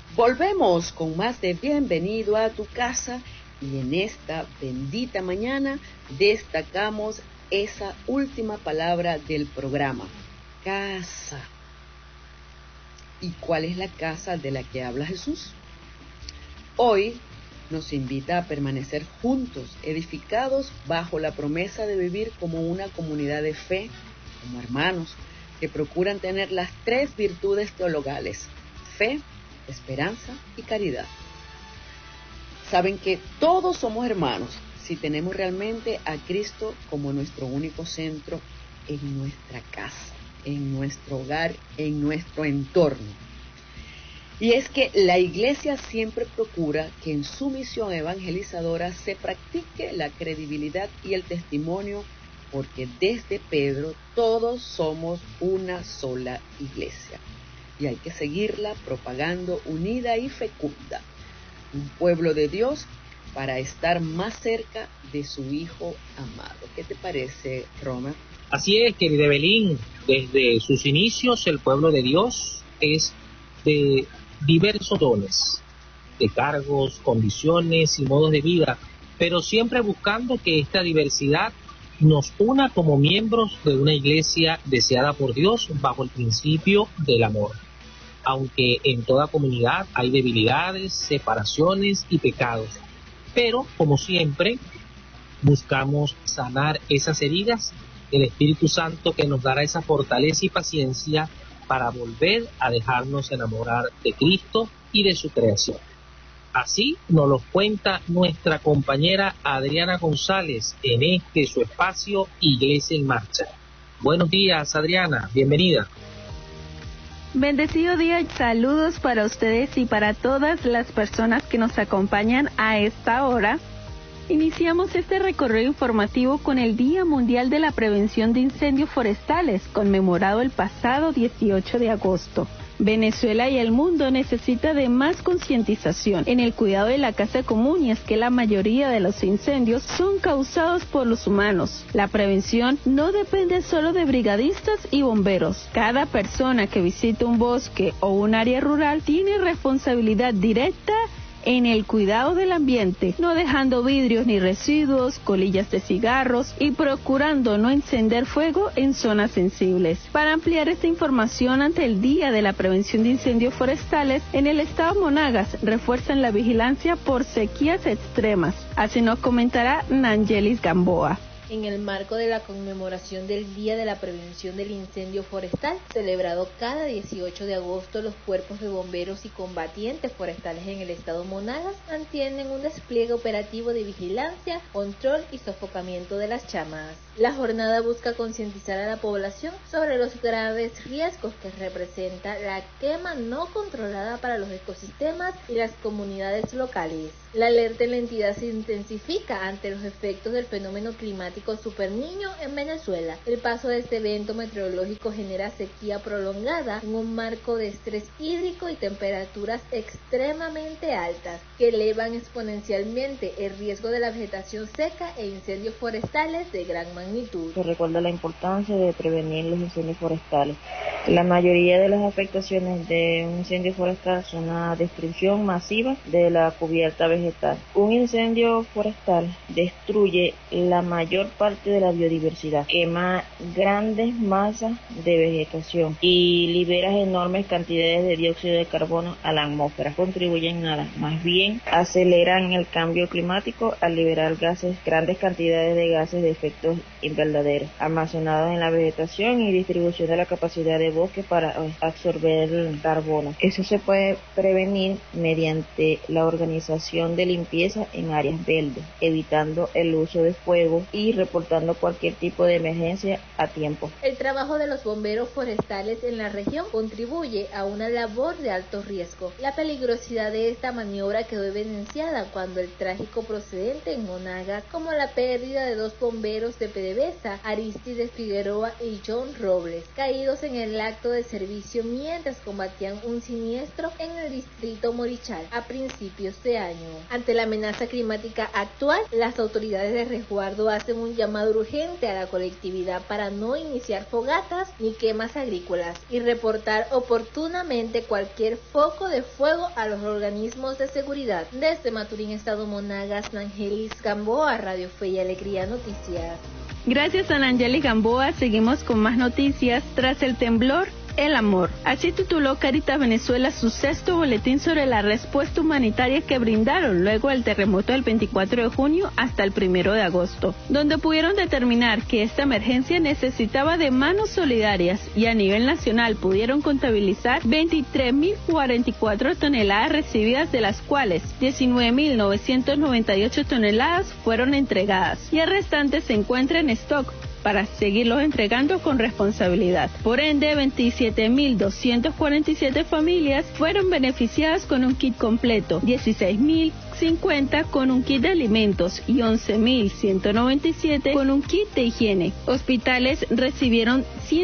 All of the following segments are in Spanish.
Volvemos con más de Bienvenido a tu casa y en esta bendita mañana destacamos esa última palabra del programa, casa. ¿Y cuál es la casa de la que habla Jesús? Hoy nos invita a permanecer juntos, edificados bajo la promesa de vivir como una comunidad de fe, como hermanos, que procuran tener las tres virtudes teologales: fe, esperanza y caridad. Saben que todos somos hermanos si tenemos realmente a Cristo como nuestro único centro en nuestra casa, en nuestro hogar, en nuestro entorno. Y es que la Iglesia siempre procura que en su misión evangelizadora se practique la credibilidad y el testimonio, porque desde Pedro todos somos una sola Iglesia. Y hay que seguirla propagando unida y fecunda. Un pueblo de Dios para estar más cerca de su Hijo amado. ¿Qué te parece, Roma? Así es, querida Evelyn. Desde sus inicios el pueblo de Dios es de diversos dones, de cargos, condiciones y modos de vida, pero siempre buscando que esta diversidad nos una como miembros de una iglesia deseada por Dios bajo el principio del amor. Aunque en toda comunidad hay debilidades, separaciones y pecados, pero como siempre buscamos sanar esas heridas, el Espíritu Santo que nos dará esa fortaleza y paciencia para volver a dejarnos enamorar de Cristo y de su creación. Así nos lo cuenta nuestra compañera Adriana González en su espacio Iglesia en Marcha. Buenos días, Adriana, bienvenida. Bendecido día y saludos para ustedes y para todas las personas que nos acompañan a esta hora. Iniciamos este recorrido informativo con el Día Mundial de la Prevención de Incendios Forestales, conmemorado el pasado 18 de agosto. Venezuela y el mundo necesita de más concientización en el cuidado de la casa común, y es que la mayoría de los incendios son causados por los humanos. La prevención no depende solo de brigadistas y bomberos. Cada persona que visite un bosque o un área rural tiene responsabilidad directa en el cuidado del ambiente, no dejando vidrios ni residuos, colillas de cigarros y procurando no encender fuego en zonas sensibles. Para ampliar esta información ante el Día de la Prevención de Incendios Forestales, en el estado Monagas refuerzan la vigilancia por sequías extremas. Así nos comentará Nangelis Gamboa. En el marco de la conmemoración del Día de la Prevención del Incendio Forestal, celebrado cada 18 de agosto, los cuerpos de bomberos y combatientes forestales en el estado Monagas mantienen un despliegue operativo de vigilancia, control y sofocamiento de las llamas. La jornada busca concientizar a la población sobre los graves riesgos que representa la quema no controlada para los ecosistemas y las comunidades locales. La alerta en la entidad se intensifica ante los efectos del fenómeno climático Super Niño en Venezuela. El paso de este evento meteorológico genera sequía prolongada en un marco de estrés hídrico y temperaturas extremadamente altas que elevan exponencialmente el riesgo de la vegetación seca e incendios forestales de gran magnitud. Se recuerda la importancia de prevenir los incendios forestales. La mayoría de las afectaciones de un incendio forestal son la destrucción masiva de la cubierta vegetal. Un incendio forestal destruye la mayor parte de la biodiversidad, quema grandes masas de vegetación y libera enormes cantidades de dióxido de carbono a la atmósfera. Contribuyen nada, más bien aceleran el cambio climático al liberar grandes cantidades de gases de efecto invernadero almacenados en la vegetación y distribución de la capacidad de bosque para absorber el carbono. Eso se puede prevenir mediante la organización de limpieza en áreas verdes, evitando el uso de fuego y reportando cualquier tipo de emergencia a tiempo. El trabajo de los bomberos forestales en la región contribuye a una labor de alto riesgo. La peligrosidad de esta maniobra quedó evidenciada cuando el trágico procedente en Monagas, como la pérdida de 2 bomberos de PDVSA, Aristides Figueroa y John Robles, caídos en el acto de servicio mientras combatían un siniestro en el distrito Morichal a principios de año. Ante la amenaza climática actual, las autoridades de resguardo hacen un llamado urgente a la colectividad para no iniciar fogatas ni quemas agrícolas y reportar oportunamente cualquier foco de fuego a los organismos de seguridad. Desde Maturín, Estado Monagas, Nangelis Gamboa, Radio Fe y Alegría Noticias. Gracias a Nangelis Gamboa, seguimos con más noticias. Tras el temblor, el amor. Así tituló Cáritas Venezuela su 6º boletín sobre la respuesta humanitaria que brindaron luego del terremoto del 24 de junio hasta el 1 de agosto, donde pudieron determinar que esta emergencia necesitaba de manos solidarias y a nivel nacional pudieron contabilizar 23.044 toneladas recibidas, de las cuales 19.998 toneladas fueron entregadas y el restante se encuentra en stock para seguirlos entregando con responsabilidad. Por ende, 27.247 familias fueron beneficiadas con un kit completo, 16.050 con un kit de alimentos y 11.197 con un kit de higiene. Hospitales recibieron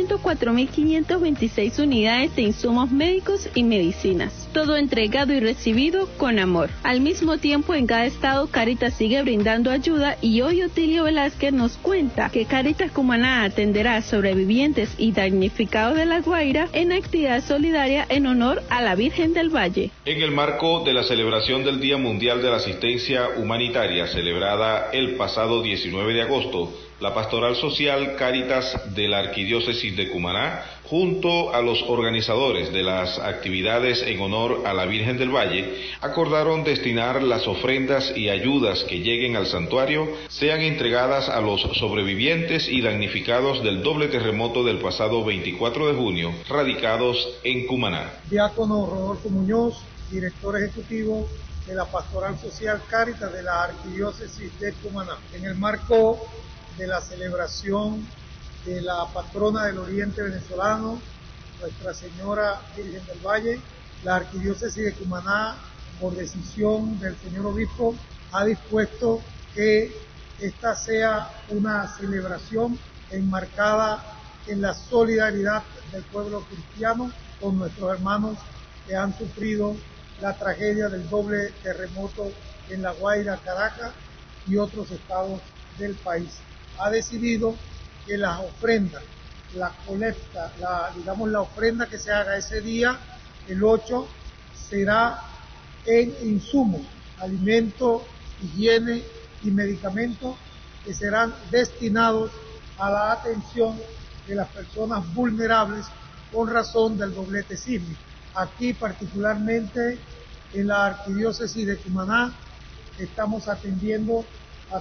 104.526 unidades de insumos médicos y medicinas. Todo entregado y recibido con amor. Al mismo tiempo, en cada estado, Cáritas sigue brindando ayuda y hoy Otilio Velázquez nos cuenta que Cáritas Cumaná atenderá a sobrevivientes y damnificados de La Guaira en actividad solidaria en honor a la Virgen del Valle. En el marco de la celebración del Día Mundial de la Asistencia Humanitaria, celebrada el pasado 19 de agosto, la Pastoral Social Cáritas de la Arquidiócesis de Cumaná, junto a los organizadores de las actividades en honor a la Virgen del Valle, acordaron destinar las ofrendas y ayudas que lleguen al santuario sean entregadas a los sobrevivientes y damnificados del doble terremoto del pasado 24 de junio, radicados en Cumaná. Diácono Rodolfo Muñoz, director ejecutivo de la Pastoral Social Cáritas de la Arquidiócesis de Cumaná. En el marco de la celebración de la patrona del Oriente venezolano, Nuestra Señora Virgen del Valle, la Arquidiócesis de Cumaná, por decisión del señor obispo, ha dispuesto que esta sea una celebración enmarcada en la solidaridad del pueblo cristiano con nuestros hermanos que han sufrido la tragedia del doble terremoto en La Guaira, Caracas y otros estados del país. Ha decidido que las ofrendas, la colecta, la ofrenda que se haga ese día, el 8, será en insumos, alimentos, higiene y medicamentos que serán destinados a la atención de las personas vulnerables con razón del doblete sísmico. Aquí particularmente en la Arquidiócesis de Cumaná estamos atendiendo a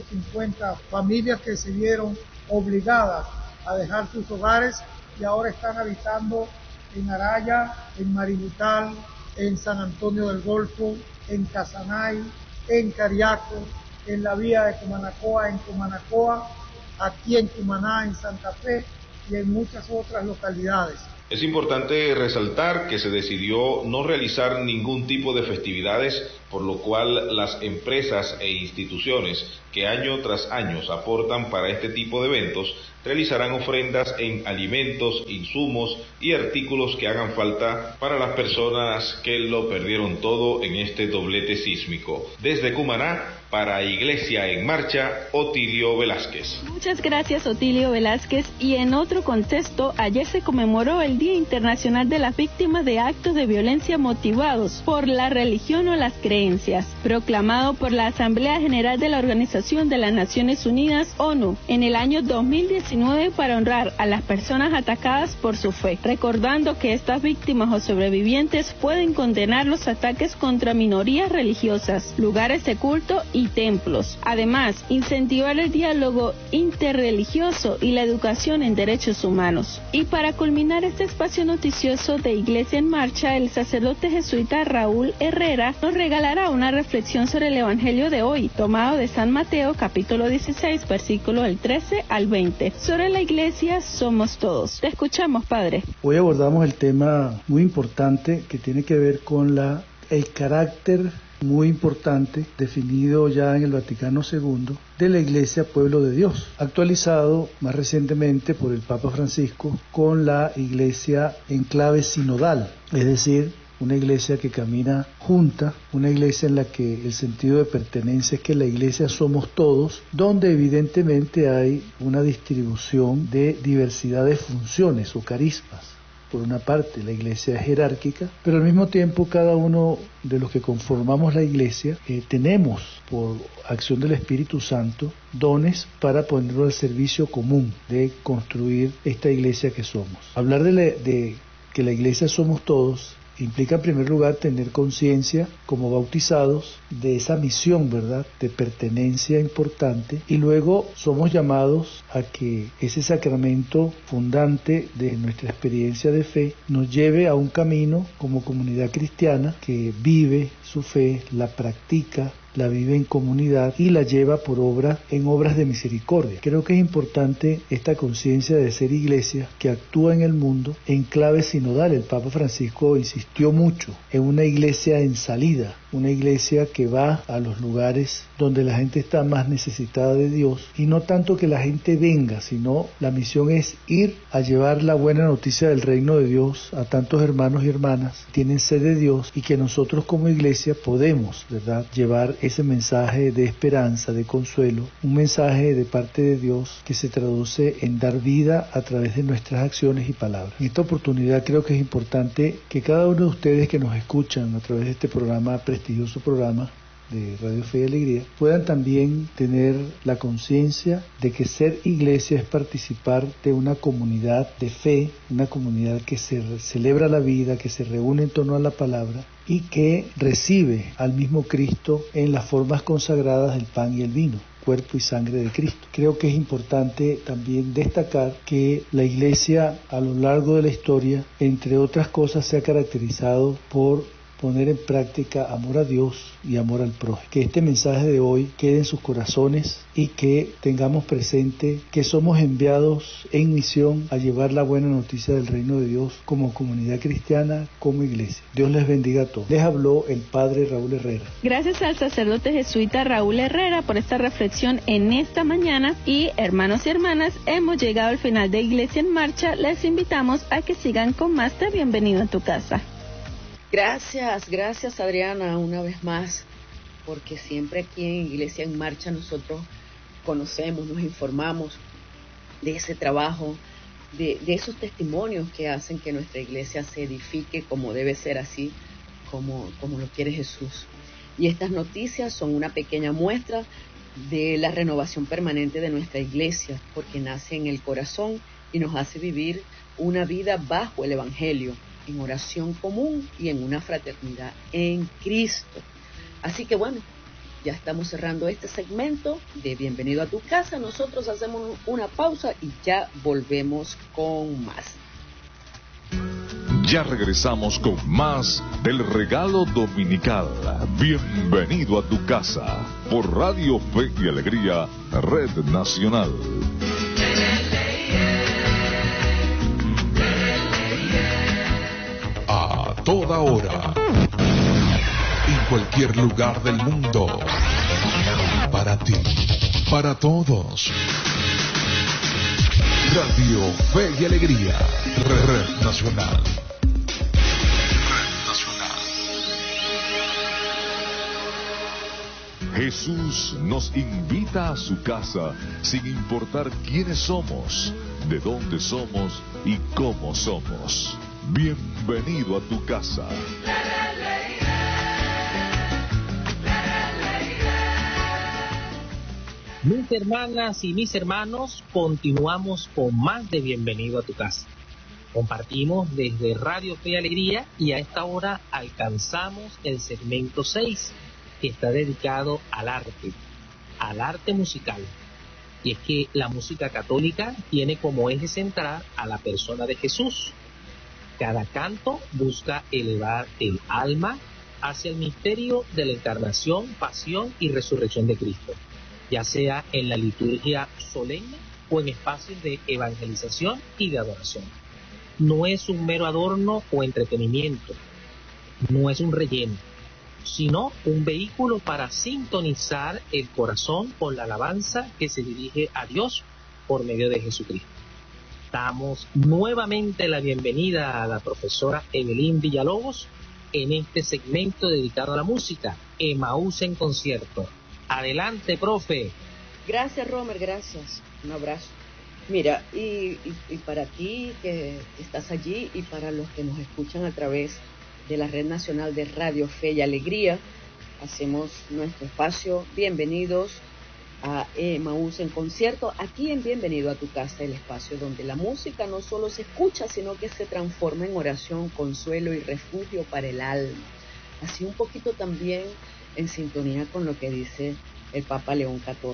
150 familias que se vieron obligadas a dejar sus hogares y ahora están habitando en Araya, en Maributal, en San Antonio del Golfo, en Casanay, en Cariaco, en la vía de Cumanacoa, en Cumanacoa, aquí en Cumaná, en Santa Fe y en muchas otras localidades. Es importante resaltar que se decidió no realizar ningún tipo de festividades, por lo cual las empresas e instituciones que año tras año aportan para este tipo de eventos realizarán ofrendas en alimentos, insumos y artículos que hagan falta para las personas que lo perdieron todo en este doblete sísmico. Desde Cumaná, para Iglesia en Marcha, Otilio Velázquez. Muchas gracias, Otilio Velázquez. Y en otro contexto, ayer se conmemoró el Día Internacional de las Víctimas de Actos de Violencia motivados por la religión o las creencias, proclamado por la Asamblea General de la Organización de las Naciones Unidas, ONU, en el año 2019 para honrar a las personas atacadas por su fe, recordando que estas víctimas o sobrevivientes pueden condenar los ataques contra minorías religiosas, lugares de culto y templos. Además, incentivar el diálogo interreligioso y la educación en derechos humanos. Y para culminar este espacio noticioso de Iglesia en Marcha, el sacerdote jesuita Raúl Herrera nos regalará una reflexión sobre el Evangelio de hoy, tomado de San Mateo, capítulo 16, versículos del 13 al 20. Sobre la Iglesia somos todos. Te escuchamos, Padre. Hoy abordamos el tema muy importante que tiene que ver con el carácter muy importante, definido ya en el Vaticano II, de la Iglesia Pueblo de Dios, actualizado más recientemente por el Papa Francisco con la Iglesia en clave sinodal, es decir, una iglesia que camina junta, una iglesia en la que el sentido de pertenencia es que la iglesia somos todos, donde evidentemente hay una distribución de diversidad de funciones o carismas. Por una parte, la iglesia es jerárquica, pero al mismo tiempo cada uno de los que conformamos la iglesia tenemos, por acción del Espíritu Santo, dones para ponerlo al servicio común de construir esta iglesia que somos. Hablar de que la iglesia somos todos implica en primer lugar tener conciencia como bautizados de esa misión, ¿verdad?, de pertenencia importante, y luego somos llamados a que ese sacramento fundante de nuestra experiencia de fe nos lleve a un camino como comunidad cristiana que vive su fe, la practica, la vive en comunidad y la lleva por obra en obras de misericordia. Creo que es importante esta conciencia de ser iglesia que actúa en el mundo en clave sinodal. El Papa Francisco insistió mucho en una iglesia en salida, una iglesia que va a los lugares donde la gente está más necesitada de Dios, y no tanto que la gente venga, sino la misión es ir a llevar la buena noticia del reino de Dios a tantos hermanos y hermanas que tienen sed de Dios, y que nosotros como iglesia podemos, ¿verdad?, llevar ese mensaje de esperanza, de consuelo, un mensaje de parte de Dios que se traduce en dar vida a través de nuestras acciones y palabras. En esta oportunidad creo que es importante que cada uno de ustedes que nos escuchan a través de este programa, prestigioso programa de Radio Fe y Alegría, puedan también tener la conciencia de que ser iglesia es participar de una comunidad de fe, una comunidad que se celebra la vida, que se reúne en torno a la palabra y que recibe al mismo Cristo en las formas consagradas del pan y el vino, cuerpo y sangre de Cristo. Creo que es importante también destacar que la Iglesia a lo largo de la historia, entre otras cosas, se ha caracterizado por poner en práctica amor a Dios y amor al prójimo. Que este mensaje de hoy quede en sus corazones y que tengamos presente que somos enviados en misión a llevar la buena noticia del reino de Dios como comunidad cristiana, como iglesia. Dios les bendiga a todos. Les habló el Padre Raúl Herrera. Gracias al sacerdote jesuita Raúl Herrera por esta reflexión en esta mañana, y hermanos y hermanas, hemos llegado al final de Iglesia en Marcha. Les invitamos a que sigan con más de Bienvenido a tu Casa. Gracias Adriana, una vez más, porque siempre aquí en Iglesia en Marcha nosotros conocemos, nos informamos de ese trabajo, de esos testimonios que hacen que nuestra iglesia se edifique como debe ser, así como lo quiere Jesús. Y estas noticias son una pequeña muestra de la renovación permanente de nuestra iglesia, porque nace en el corazón y nos hace vivir una vida bajo el Evangelio, en oración común y en una fraternidad en Cristo. Así que bueno, ya estamos cerrando este segmento de Bienvenido a tu Casa. Nosotros hacemos una pausa y ya volvemos con más. Ya regresamos con más del regalo dominical. Bienvenido a tu casa por Radio Fe y Alegría, Red Nacional. A toda hora, en cualquier lugar del mundo, para ti, para todos. Radio Fe y Alegría, Red Nacional. Jesús nos invita a su casa sin importar quiénes somos, de dónde somos y cómo somos. Bienvenido a tu casa. Mis hermanas y mis hermanos, continuamos con más de Bienvenido a tu Casa. Compartimos desde Radio Fe y Alegría y a esta hora alcanzamos el segmento 6, que está dedicado al arte musical. Y es que la música católica tiene como eje central a la persona de Jesús. Cada canto busca elevar el alma hacia el misterio de la encarnación, pasión y resurrección de Cristo, ya sea en la liturgia solemne o en espacios de evangelización y de adoración. No es un mero adorno o entretenimiento, no es un relleno, sino un vehículo para sintonizar el corazón con la alabanza que se dirige a Dios por medio de Jesucristo. Damos nuevamente la bienvenida a la profesora Evelyn Villalobos en este segmento dedicado a la música, Emaús en concierto. Adelante, profe. Gracias, Romer, gracias. Un abrazo. Mira, y para ti que estás allí y para los que nos escuchan a través de la Red Nacional de Radio Fe y Alegría, hacemos nuestro espacio. Bienvenidos a Emaús en concierto, aquí en Bienvenido a tu casa, el espacio donde la música no solo se escucha, sino que se transforma en oración, consuelo y refugio para el alma. Así un poquito también en sintonía con lo que dice el Papa León XIV.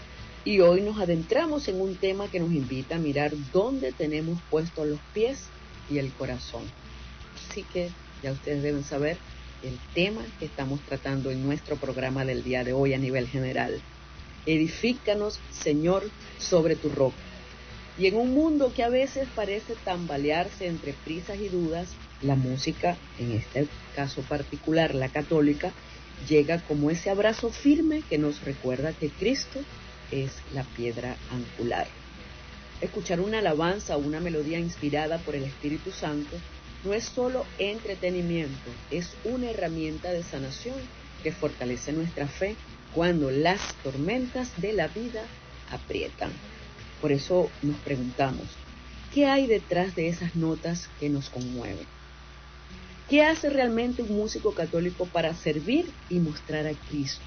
Y hoy nos adentramos en un tema que nos invita a mirar dónde tenemos puestos los pies y el corazón. Así que ya ustedes deben saber el tema que estamos tratando en nuestro programa del día de hoy a nivel general. Edifícanos, Señor, sobre tu roca. Y en un mundo que a veces parece tambalearse entre prisas y dudas, la música, en este caso particular la católica, llega como ese abrazo firme que nos recuerda que Cristo es la piedra angular. Escuchar una alabanza o una melodía inspirada por el Espíritu Santo no es solo entretenimiento, es una herramienta de sanación que fortalece nuestra fe cuando las tormentas de la vida aprietan. Por eso nos preguntamos, ¿qué hay detrás de esas notas que nos conmueven? ¿Qué hace realmente un músico católico para servir y mostrar a Cristo?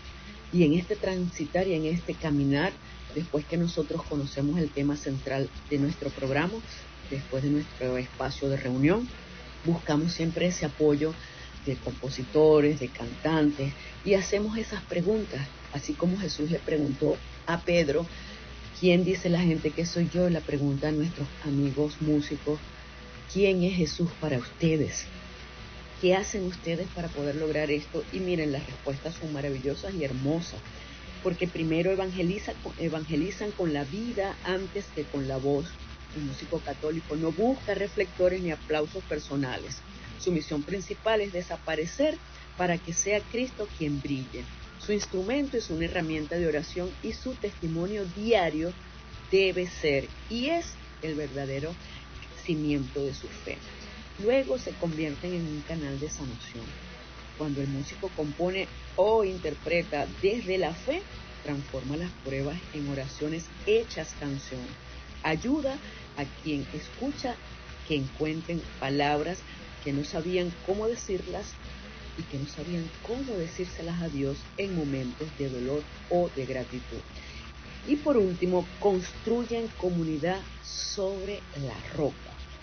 Y en este transitar y en este caminar, después que nosotros conocemos el tema central de nuestro programa, después de nuestro espacio de reunión, buscamos siempre ese apoyo de compositores, de cantantes, y hacemos esas preguntas, así como Jesús le preguntó a Pedro, ¿quién dice la gente que soy yo? La pregunta a nuestros amigos músicos, ¿quién es Jesús para ustedes? ¿Qué hacen ustedes para poder lograr esto? Y miren, las respuestas son maravillosas y hermosas, porque primero evangelizan con la vida antes que con la voz. El músico católico no busca reflectores ni aplausos personales. Su misión principal es desaparecer para que sea Cristo quien brille. Su instrumento es una herramienta de oración y su testimonio diario debe ser y es el verdadero cimiento de su fe. Luego se convierten en un canal de sanación. Cuando el músico compone o interpreta desde la fe, transforma las pruebas en oraciones hechas canción. Ayuda a quien escucha que encuentren palabras que no sabían cómo decirlas y que no sabían cómo decírselas a Dios en momentos de dolor o de gratitud. Y por último, construyen comunidad sobre la roca.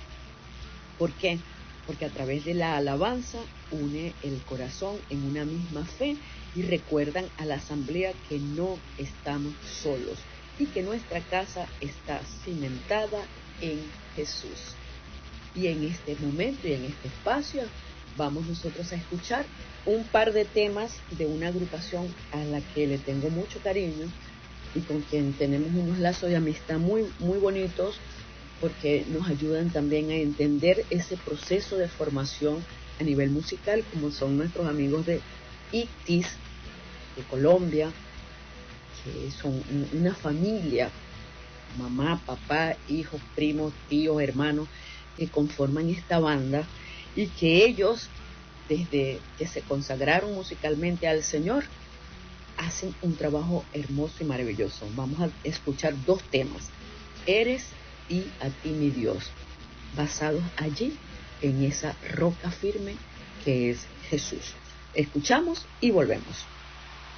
¿Por qué? Porque a través de la alabanza une el corazón en una misma fe y recuerdan a la asamblea que no estamos solos y que nuestra casa está cimentada en Jesús. Y en este momento y en este espacio vamos nosotros a escuchar un par de temas de una agrupación a la que le tengo mucho cariño y con quien tenemos unos lazos de amistad muy, muy bonitos, porque nos ayudan también a entender ese proceso de formación a nivel musical, como son nuestros amigos de ICTIS, de Colombia, que son una familia, mamá, papá, hijos, primos, tíos, hermanos, que conforman esta banda y que ellos, desde que se consagraron musicalmente al Señor, hacen un trabajo hermoso y maravilloso. Vamos a escuchar dos temas, Eres y A ti mi Dios, basados allí en esa roca firme que es Jesús. Escuchamos y volvemos.